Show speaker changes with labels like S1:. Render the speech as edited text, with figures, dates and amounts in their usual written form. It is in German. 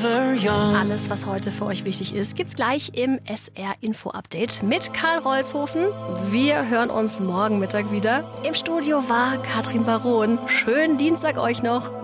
S1: forever young.
S2: Alles, was heute für euch wichtig ist, gibt's gleich im SR-Info-Update mit Karl Rolzhofen. Wir hören uns morgen Mittag wieder. Im Studio war Katrin Baron. Schönen Dienstag euch noch.